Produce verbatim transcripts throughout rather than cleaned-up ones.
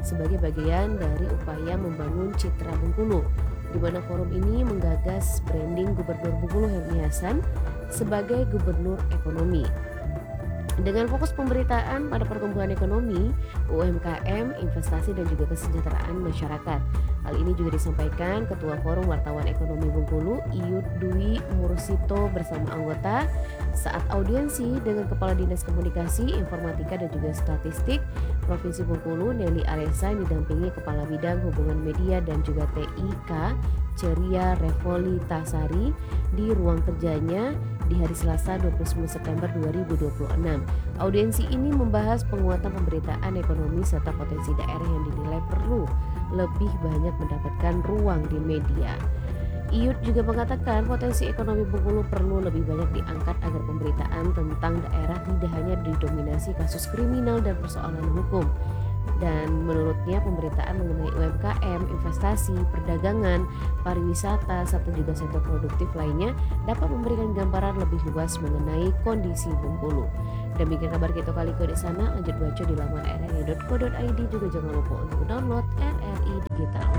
sebagai bagian dari upaya membangun citra Bengkulu, di mana forum ini menggagas branding Gubernur Bengkulu Helmi Hasan sebagai Gubernur Ekonomi. Dengan fokus pemberitaan pada pertumbuhan ekonomi, U M K M, investasi dan juga kesejahteraan masyarakat. Hal ini juga disampaikan Ketua Forum Wartawan Ekonomi Bengkulu, Iyut Dwi Mursito bersama anggota saat audiensi dengan Kepala Dinas Komunikasi, Informatika dan juga Statistik Provinsi Bengkulu, Nelly Aresa, yang didampingi Kepala Bidang Hubungan Media dan juga T I K, Ceria Revoli Tasari di ruang kerjanya di hari Selasa dua puluh sembilan September dua ribu dua puluh enam. Audiensi ini membahas penguatan pemberitaan ekonomi serta potensi daerah yang dinilai perlu lebih banyak mendapatkan ruang di media. Iyut juga mengatakan potensi ekonomi Bengkulu perlu lebih banyak diangkat agar pemberitaan tentang daerah tidak hanya didominasi kasus kriminal dan persoalan hukum. Dan menurutnya pemberitaan mengenai U M K M, investasi, perdagangan, pariwisata, serta juga sektor produktif lainnya dapat memberikan gambaran lebih luas mengenai kondisi Bengkulu. Demikian kabar kita kali di sana, lanjut baca di laman r r i dot co dot i d, juga jangan lupa untuk download R R I Digital.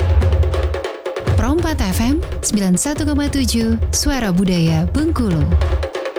Pro empat F M sembilan puluh satu koma tujuh Suara Budaya Bengkulu.